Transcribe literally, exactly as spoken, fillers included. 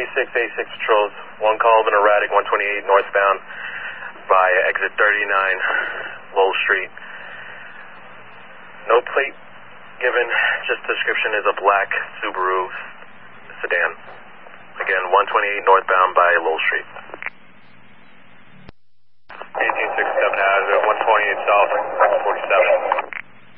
twenty-six eighty-six patrols. One call of an erratic one twenty-eight northbound by exit thirty-nine Lowell Street. No plate given, just description is a black Subaru sedan. Again, one twenty-eight northbound by Lowell Street.